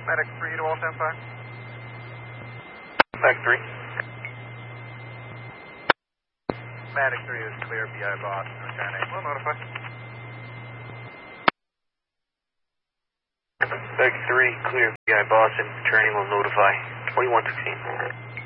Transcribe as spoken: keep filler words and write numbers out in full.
Medic three to all ten five. Medic three. Medic three is clear, B I Boston, returning. We'll notify. Medic three, clear, B I Boston, returning, will notify. twenty-one sixteen.